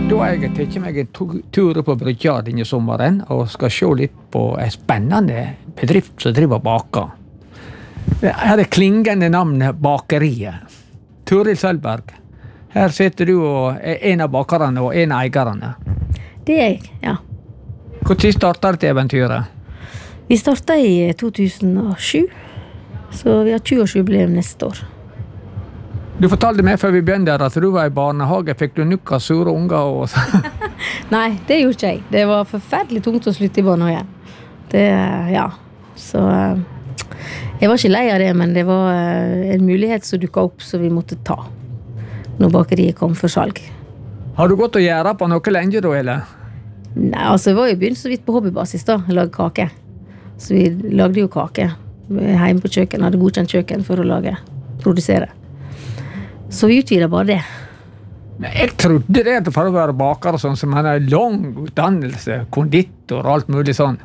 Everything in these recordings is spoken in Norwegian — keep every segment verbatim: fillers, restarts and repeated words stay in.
Da har jeg tatt meg en tu- tur på brygja denne sommeren og skal se litt på en spennende bedrift som driver og baker. Det er det klingende navnet Bakeriet. Turil Sølberg, her sitter du og er en av bakerne og en av eierne. Det er jeg, ja. Når startet dette eventyret? Vi startet i to tusen og sju, så vi har tjue-årsjubileum neste år. Du fortalte meg før vi begynte at du var i barnehage, fikk du nukka sure unger og... Nei, det gjorde ikke jeg. Det var forferdelig tungt å slutte i barnehage. Det, ja, så... Jeg var ikke lei av det, men det var en mulighet som dukket opp som vi måtte ta når bakeriet kom for salg. Har du gått og gjøre på noe lenge da, eller? Nei, altså jeg var jo begynt så vidt på hobbybasis da, å lage kake. Så vi lagde jo kake hjemme på kjøkken, hadde godkjent kjøkken for å lage, produsere. Så vi utvidet bare det. Men jeg trodde det at for å være baker og sånn, som hadde en lang utdannelse, konditor og alt mulig sånn.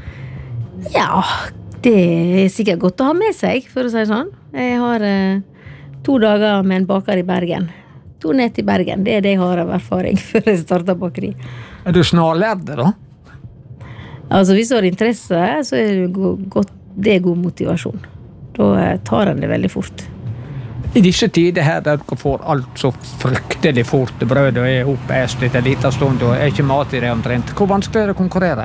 Ja, det er sikkert godt å ha med seg, for å si sånn. Jeg har eh, to dager med en baker i Bergen. To ned til Bergen, det er det jeg har av erfaring før jeg startet bakeri. Er du snarlærde da? Altså hvis du har interesse, så er det, go- godt, det er god motivasjon. Da eh, tar en det veldig fort. I disse tider her, der du får alt så fryktelig fort, brødet er oppæst etter en liten stund, og er ikke mat i det omtrent. Hvor vanskelig er det å konkurrere?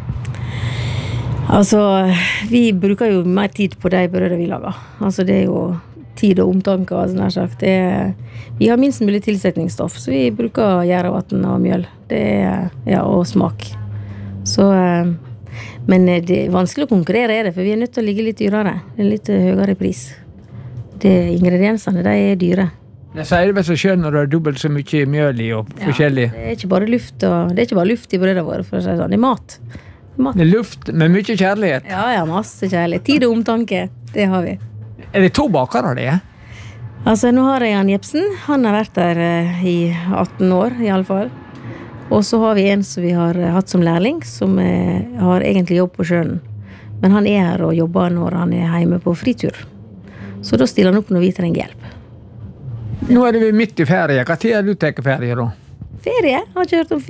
Altså, vi bruker jo mer tid på de brødene vi lager. Altså, det er jo tid og omtanke, altså, nær sagt. Det er, vi har minst mulig tilsetningsstoff, så vi bruker gjærevann og mjøl. Det er, ja, og smak. Så, men det er vanskelig å konkurrere, er det, for vi er nødt til å ligge litt dyrere. Det er litt høyere pris. Det, ingrediensene, de er dyre. Jeg sier det vel så skjønn når det er dobbelt så mye mjøl i og forskjellig. Ja, det er ikke bare luft, og, det er ikke bare luft i brødene våre, for å si sånn. Det er mat. mat. Det er luft med mye kjærlighet. Ja, ja, masse kjærlighet. Tid og omtanke, det har vi. Er det to bakere det er? Altså, nå har jeg Jan Jepsen. Han har vært der eh, i atten år, i alle fall. Og så har vi en som vi har eh, hatt som lærling, som eh, har egentlig jobb på sjøen. Men han er her og jobber når han er hjemme på fritur. Så da stiller han opp når vi trenger hjelp. Nå er det vi midt i ferie. Hva tid er du tenker ferie da? Ferie? Har ikke hørt om ferie.